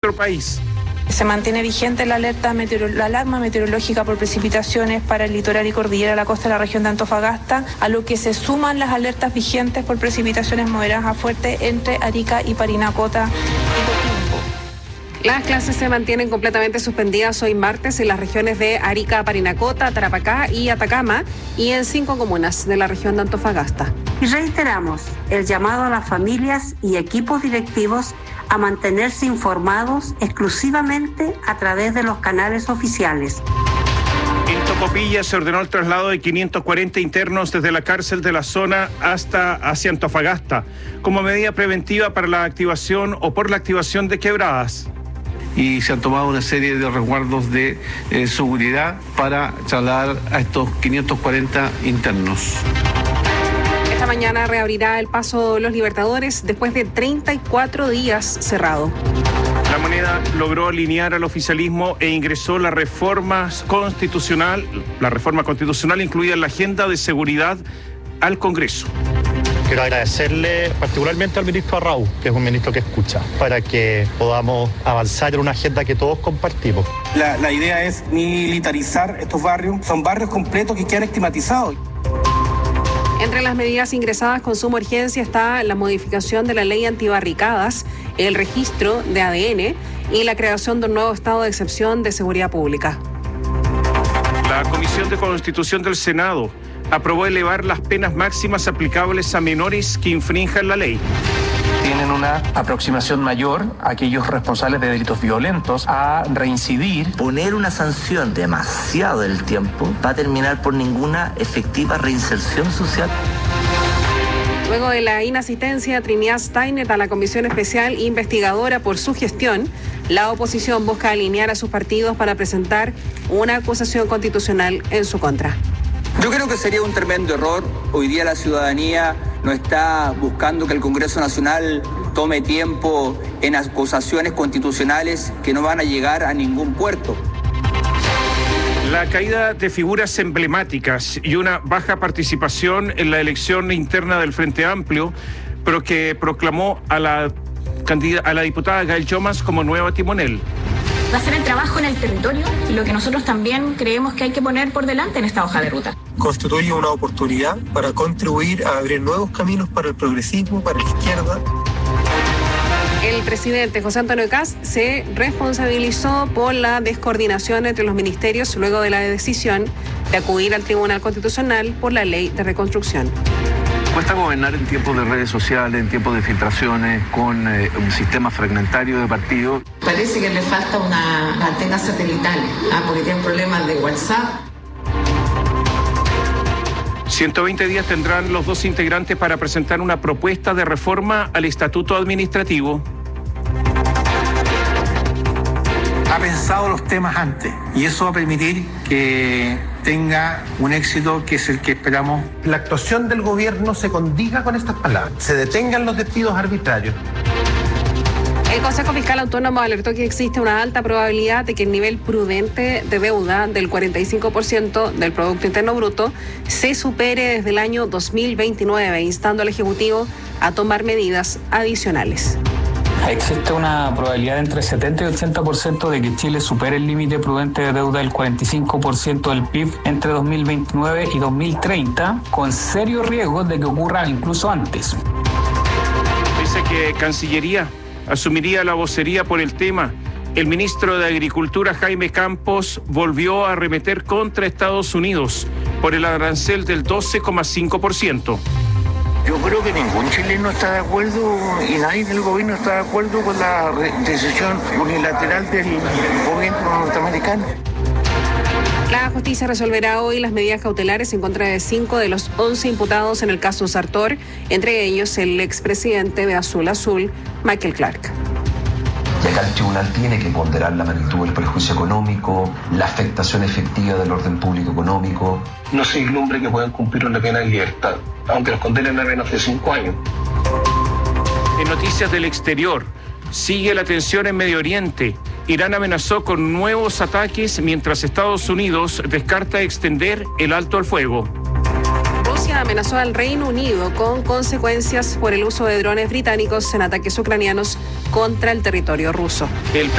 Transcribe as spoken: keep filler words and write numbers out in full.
nuestro país. Se mantiene vigente la alerta meteoro, la alarma meteorológica por precipitaciones para el litoral y cordillera de la costa de la región de Antofagasta, a lo que se suman las alertas vigentes por precipitaciones moderadas a fuertes entre Arica y Parinacota y Coquimbo. Las clases se mantienen completamente suspendidas hoy martes en las regiones de Arica, Parinacota, Tarapacá y Atacama y en cinco comunas de la región de Antofagasta. Y reiteramos el llamado a las familias y equipos directivos a mantenerse informados exclusivamente a través de los canales oficiales. En Tocopilla se ordenó el traslado de quinientos cuarenta internos desde la cárcel de la zona hasta hacia Antofagasta, como medida preventiva para la activación o por la activación de quebradas. Y se han tomado una serie de resguardos de eh, seguridad para trasladar a estos quinientos cuarenta internos. Esta mañana reabrirá el Paso Los Libertadores después de treinta y cuatro días cerrado. La Moneda logró alinear al oficialismo e ingresó la reforma constitucional, la reforma constitucional incluida en la agenda de seguridad al Congreso. Quiero agradecerle particularmente al ministro Arrau, que es un ministro que escucha, para que podamos avanzar en una agenda que todos compartimos. La, la idea es militarizar estos barrios, son barrios completos que quedan estigmatizados. Entre las medidas ingresadas con suma urgencia está la modificación de la ley antibarricadas, el registro de A D N y la creación de un nuevo estado de excepción de seguridad pública. La Comisión de Constitución del Senado aprobó elevar las penas máximas aplicables a menores que infrinjan la ley. Tienen una aproximación mayor a aquellos responsables de delitos violentos a reincidir. Poner una sanción demasiado del tiempo va a terminar por ninguna efectiva reinserción social. Luego de la inasistencia de Trinidad Steiner a la Comisión Especial Investigadora por su gestión, la oposición busca alinear a sus partidos para presentar una acusación constitucional en su contra. Yo creo que sería un tremendo error. Hoy día la ciudadanía no está buscando que el Congreso Nacional tome tiempo en acusaciones constitucionales que no van a llegar a ningún puerto. La caída de figuras emblemáticas y una baja participación en la elección interna del Frente Amplio, pero que proclamó a la, a la diputada Gail Yomas como nueva timonel. Va a ser el trabajo en el territorio, lo que nosotros también creemos que hay que poner por delante en esta hoja de ruta. Constituye una oportunidad para contribuir a abrir nuevos caminos para el progresismo, para la izquierda. El presidente José Antonio Kast se responsabilizó por la descoordinación entre los ministerios luego de la decisión de acudir al Tribunal Constitucional por la Ley de Reconstrucción. Cuesta gobernar en tiempos de redes sociales, en tiempos de filtraciones, con eh, un sistema fragmentario de partidos. Parece que le falta una antena satelital, ah, porque tienen problemas de WhatsApp. ciento veinte días tendrán los dos integrantes para presentar una propuesta de reforma al Estatuto Administrativo. Ha pensado los temas antes y eso va a permitir que tenga un éxito que es el que esperamos. La actuación del gobierno se condiga con estas palabras, se detengan los despidos arbitrarios. El Consejo Fiscal Autónomo alertó que existe una alta probabilidad de que el nivel prudente de deuda del cuarenta y cinco por ciento del Producto Interno Bruto se supere desde el año dos mil veintinueve, instando al Ejecutivo a tomar medidas adicionales. Existe una probabilidad de entre setenta y ochenta por ciento de que Chile supere el límite prudente de deuda del cuarenta y cinco por ciento del P I B entre dos mil veintinueve y dos mil treinta, con serios riesgos de que ocurra incluso antes. Dice que Cancillería asumiría la vocería por el tema. El ministro de Agricultura, Jaime Campos, volvió a arremeter contra Estados Unidos por el arancel del doce coma cinco por ciento. Yo creo que ningún chileno está de acuerdo y nadie del gobierno está de acuerdo con la decisión unilateral del gobierno norteamericano. La justicia resolverá hoy las medidas cautelares en contra de cinco de los once imputados en el caso Sartor, entre ellos el expresidente de Azul Azul, Michael Clark. Y acá el tribunal tiene que ponderar la magnitud del perjuicio económico, la afectación efectiva del orden público económico. No se islumbre que puedan cumplir una pena en libertad, aunque los condenen a menos de cinco años. En noticias del exterior, sigue la tensión en Medio Oriente. Irán amenazó con nuevos ataques mientras Estados Unidos descarta extender el alto al fuego. Rusia amenazó al Reino Unido con consecuencias por el uso de drones británicos en ataques ucranianos contra el territorio ruso. El